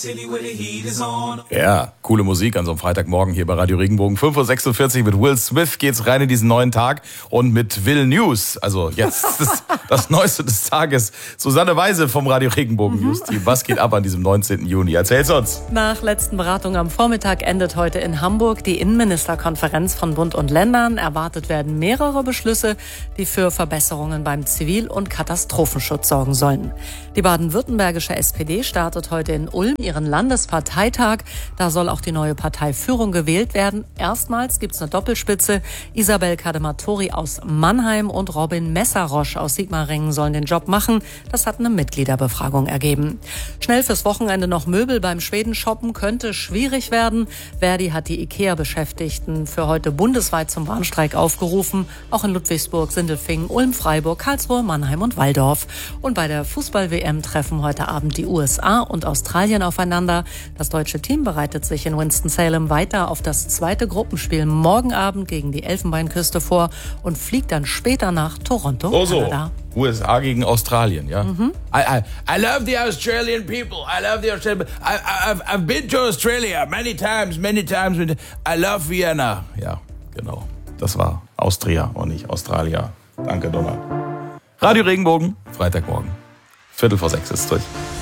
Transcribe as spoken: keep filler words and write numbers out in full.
Ja, coole Musik an so einem Freitagmorgen hier bei Radio Regenbogen. fünf Uhr sechsundvierzig mit Will Smith geht's rein in diesen neuen Tag und mit Will News. Also jetzt das, das Neueste des Tages. Susanne Weise vom Radio Regenbogen mhm. News Team. Was geht ab an diesem neunzehnten Juni? Erzähl's uns. Nach letzten Beratungen am Vormittag endet heute in Hamburg die Innenministerkonferenz von Bund und Ländern. Erwartet werden mehrere Beschlüsse, die für Verbesserungen beim Zivil- und Katastrophenschutz sorgen sollen. Die baden-württembergische S P D startet heute in Ulm ihren Landesparteitag. Da soll auch die neue Parteiführung gewählt werden. Erstmals gibt's eine Doppelspitze. Isabel Kadematori aus Mannheim und Robin Messerosch aus Sigmaringen sollen den Job machen. Das hat eine Mitgliederbefragung ergeben. Schnell fürs Wochenende noch Möbel beim Schweden shoppen könnte schwierig werden. Verdi hat die IKEA-Beschäftigten für heute bundesweit zum Warnstreik aufgerufen. Auch in Ludwigsburg, Sindelfingen, Ulm, Freiburg, Karlsruhe, Mannheim und Walldorf. Und bei der Fußball-W M treffen heute Abend die U S A und Australien aufeinander. Das deutsche Team bereitet sich in Winston-Salem weiter auf das zweite Gruppenspiel morgen Abend gegen die Elfenbeinküste vor und fliegt dann später nach Toronto, oh so. Kanada. U S A gegen Australien, ja? Mhm. I, I, I love the Australian people. I love the Australian people. I, I, I've, I've been to Australia many times, many times. I love Vienna. Ja, genau. Das war Austria und nicht Australia. Danke, Donald. Radio Regenbogen, Freitagmorgen. Viertel vor sechs ist durch.